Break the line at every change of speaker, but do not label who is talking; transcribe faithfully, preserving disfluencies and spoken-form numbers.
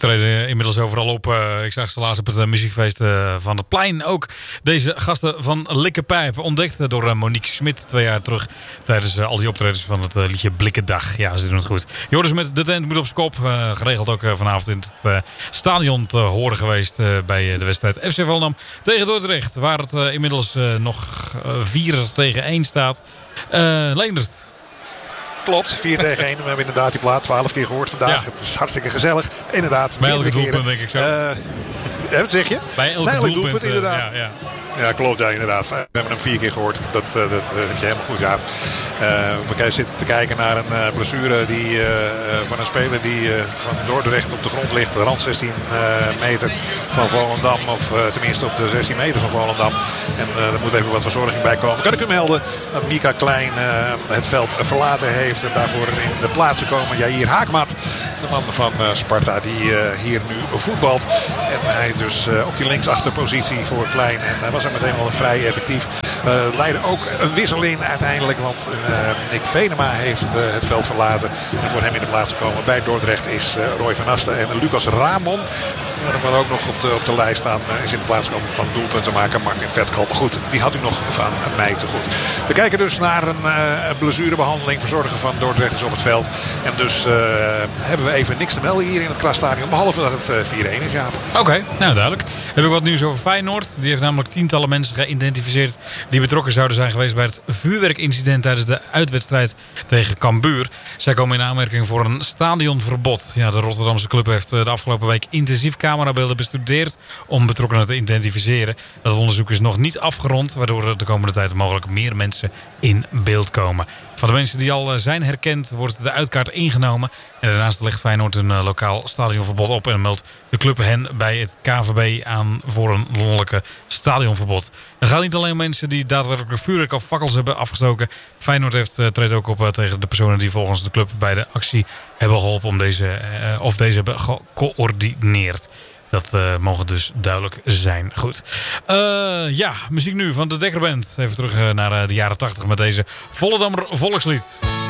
treden inmiddels overal op. Uh, ik zag ze laatst op het uh, muziekfeest uh, van het Plein. Ook deze gasten van Likkepijp. Ontdekt door uh, Monique Smit twee jaar terug. Tijdens uh, al die optredens van het uh, liedje Blikkendag. Ja, ze doen het goed. Joris met De Tent moet op z'n kop. Uh, geregeld ook uh, vanavond in het uh, stadion te horen geweest. Uh, bij uh, de wedstrijd F C Volendam tegen Dordrecht. Waar het uh, inmiddels uh, nog uh, vier tegen één staat. Uh, Leendert.
Klopt, vier tegen één. We hebben inderdaad die plaat twaalf keer gehoord vandaag. Ja. Het is hartstikke gezellig. Inderdaad.
Bij elke doelpunt denk ik zo.
Uh, wat zeg je?
Bij elke doelpunt, doelpunt
inderdaad.
Uh, ja, ja.
Ja, klopt. Ja, inderdaad. We hebben hem vier keer gehoord. Dat, uh, dat uh, heb je helemaal goed gedaan. Uh, we zitten te kijken naar een uh, blessure die, uh, van een speler die uh, van Dordrecht op de grond ligt. Rand zestien uh, meter van Volendam. Of uh, tenminste op de zestien meter van Volendam. En uh, er moet even wat verzorging bij komen. Kan ik u melden dat Mika Klein uh, het veld verlaten heeft. En daarvoor in de plaats gekomen Jair Haakmat. De man van uh, Sparta die uh, hier nu voetbalt. En hij dus uh, op die linksachterpositie voor Klein. En hij was er meteen al vrij effectief. Uh, leidde ook een wissel in uiteindelijk. Want uh, Nick Venema heeft uh, het veld verlaten. En voor hem in de plaats gekomen bij Dordrecht is uh, Roy van Asten en Lucas Ramon. Maar ook nog op de, op de lijst staan uh, is in de plaats gekomen van doelpuntenmaker Martin Vetkool. Maar goed, die had u nog van mij te goed. We kijken dus naar een uh, blessurebehandeling. Verzorger van Dordrecht is op het veld. En dus uh, hebben we even niks te melden hier in het Krasstadion. Behalve dat het uh, vier één is, Jaap.
Oké, okay, nou duidelijk. Heb ik wat nieuws over Feyenoord. Die heeft namelijk tientallen mensen geïdentificeerd die betrokken zouden zijn geweest bij het vuurwerkincident tijdens de uitwedstrijd tegen Cambuur. Zij komen in aanmerking voor een stadionverbod. Ja, de Rotterdamse club heeft de afgelopen week intensief camerabeelden bestudeerd om betrokkenen te identificeren. Dat onderzoek is nog niet afgerond, waardoor er de komende tijd mogelijk meer mensen in beeld komen. Van de mensen die al zijn herkend wordt de uitkaart ingenomen. En daarnaast legt Feyenoord een lokaal stadionverbod op en meldt de club hen bij het K V B aan voor een landelijke stadionverbod. Er gaan niet alleen mensen die daadwerkelijk vuurwerk of fakkels hebben afgestoken. Feyenoord heeft, uh, treedt ook op uh, tegen de personen die volgens de club bij de actie hebben geholpen om deze, uh, of deze hebben gecoördineerd. Dat uh, mogen dus duidelijk zijn. Goed. Uh, ja, muziek nu van de Dekkerband. Even terug uh, naar uh, de jaren tachtig met deze Volendammer volkslied.